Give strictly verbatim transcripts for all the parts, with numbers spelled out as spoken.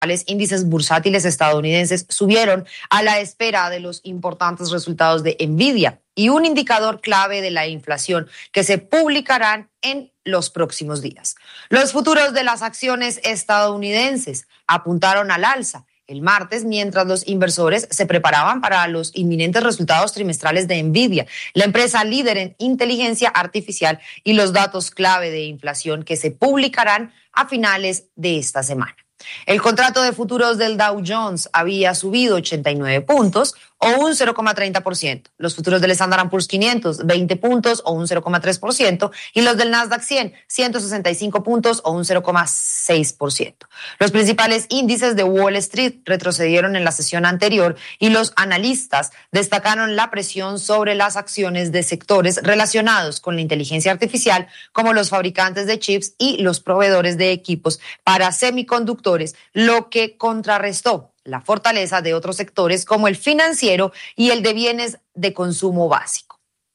índices bursátiles estadounidenses subieron a la espera de los importantes resultados de Nvidia y un indicador clave de la inflación que se publicarán en los próximos días. Los futuros de las acciones estadounidenses apuntaron al alza el martes, mientras los inversores se preparaban para los inminentes resultados trimestrales de Nvidia, la empresa líder en inteligencia artificial, y los datos clave de inflación que se publicarán a finales de esta semana. El contrato de futuros del Dow Jones había subido ochenta y nueve puntos o un cero coma treinta por ciento. Los futuros del Standard and Poor's quinientos, veinte puntos o un cero coma tres por ciento. Y los del Nasdaq cien, ciento sesenta y cinco puntos o un cero coma seis por ciento. Los principales índices de Wall Street retrocedieron en la sesión anterior y los analistas destacaron la presión sobre las acciones de sectores relacionados con la inteligencia artificial, como los fabricantes de chips y los proveedores de equipos para semiconductores, lo que contrarrestó la fortaleza de otros sectores como el financiero y el de bienes de consumo básico.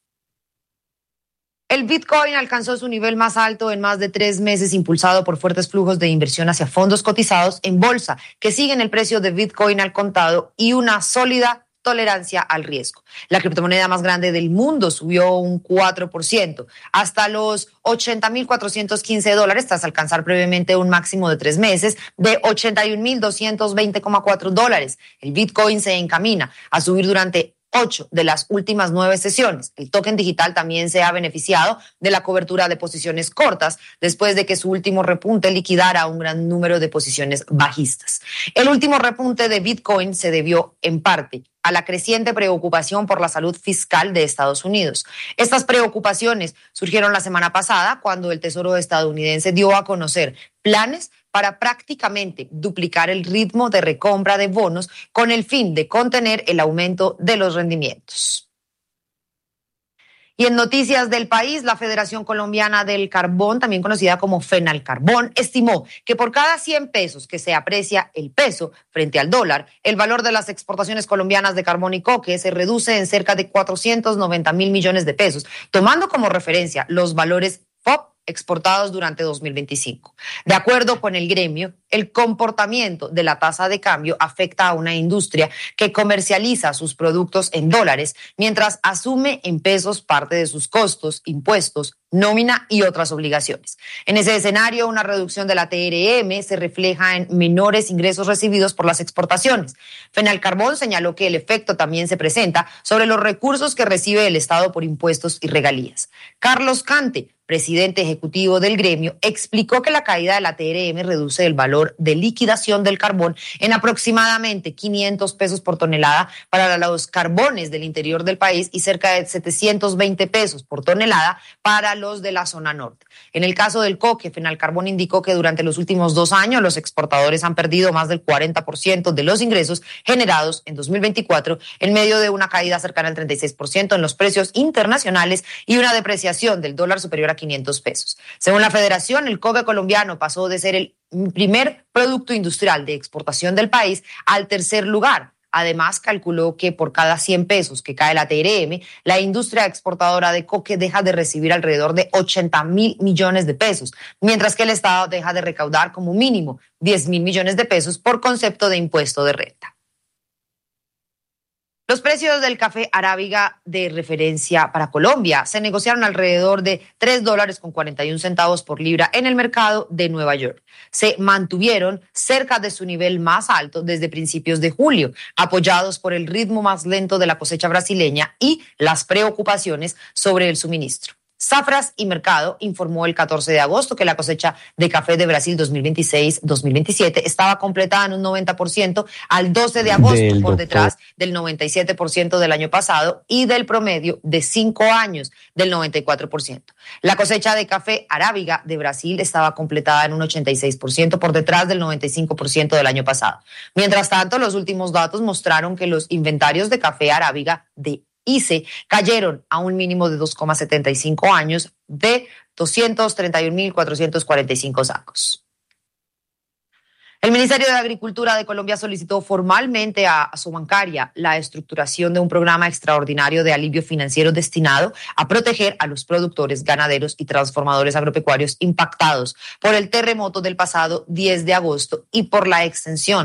El Bitcoin alcanzó su nivel más alto en más de tres meses, impulsado por fuertes flujos de inversión hacia fondos cotizados en bolsa, que siguen el precio de Bitcoin al contado y una sólida tolerancia al riesgo. La criptomoneda más grande del mundo subió un cuatro por ciento hasta los ochenta mil cuatrocientos quince dólares, tras alcanzar previamente un máximo de tres meses de ochenta y un mil doscientos veinte coma cuatro dólares. El Bitcoin se encamina a subir durante ocho de las últimas nueve sesiones. El token digital también se ha beneficiado de la cobertura de posiciones cortas después de que su último repunte liquidara un gran número de posiciones bajistas. El último repunte de Bitcoin se debió en parte a la creciente preocupación por la salud fiscal de Estados Unidos. Estas preocupaciones surgieron la semana pasada cuando el Tesoro estadounidense dio a conocer planes para prácticamente duplicar el ritmo de recompra de bonos con el fin de contener el aumento de los rendimientos. Y en noticias del país, la Federación Colombiana del Carbón, también conocida como FENALCARBON, estimó que por cada cien pesos que se aprecia el peso frente al dólar, el valor de las exportaciones colombianas de carbón y coque se reduce en cerca de cuatrocientos noventa mil millones de pesos, tomando como referencia los valores F O B exportados durante dos mil veinticinco. De acuerdo con el gremio, el comportamiento de la tasa de cambio afecta a una industria que comercializa sus productos en dólares, mientras asume en pesos parte de sus costos, impuestos, nómina y otras obligaciones. En ese escenario, una reducción de la T R M se refleja en menores ingresos recibidos por las exportaciones. FENALCARBON señaló que el efecto también se presenta sobre los recursos que recibe el Estado por impuestos y regalías. Carlos Cante, presidente ejecutivo del gremio, explicó que la caída de la T R M reduce el valor de liquidación del carbón en aproximadamente quinientos pesos por tonelada para los carbones del interior del país y cerca de setecientos veinte pesos por tonelada para los de la zona norte. En el caso del coque, FENALCARBON indicó que durante los últimos dos años los exportadores han perdido más del cuarenta por ciento de los ingresos generados en dos mil veinticuatro en medio de una caída cercana al treinta y seis por ciento en los precios internacionales y una depreciación del dólar superior a quinientos pesos. Según la Federación, el coque colombiano pasó de ser el primer producto industrial de exportación del país al tercer lugar. Además, calculó que por cada cien pesos que cae la T R M, la industria exportadora de coque deja de recibir alrededor de ochenta mil millones de pesos, mientras que el Estado deja de recaudar como mínimo diez mil millones de pesos por concepto de impuesto de renta. Los precios del café arábiga de referencia para Colombia se negociaron alrededor de tres dólares con cuarenta y un centavos por libra en el mercado de Nueva York. Se mantuvieron cerca de su nivel más alto desde principios de julio, apoyados por el ritmo más lento de la cosecha brasileña y las preocupaciones sobre el suministro. Zafras y Mercado informó el catorce de agosto que la cosecha de café de Brasil dos mil veintiséis dos mil veintisiete estaba completada en un noventa por ciento al doce de agosto, del por detrás del noventa y siete por ciento del año pasado y del promedio de cinco años del noventa y cuatro por ciento. La cosecha de café arábiga de Brasil estaba completada en un ochenta y seis por ciento por detrás del noventa y cinco por ciento del año pasado. Mientras tanto, los últimos datos mostraron que los inventarios de café arábiga de I C E cayeron a un mínimo de dos coma setenta y cinco años de doscientos treinta y un mil cuatrocientos cuarenta y cinco sacos. El Ministerio de Agricultura de Colombia solicitó formalmente a Sobancaria la estructuración de un programa extraordinario de alivio financiero destinado a proteger a los productores, ganaderos y transformadores agropecuarios impactados por el terremoto del pasado diez de agosto y por la extensión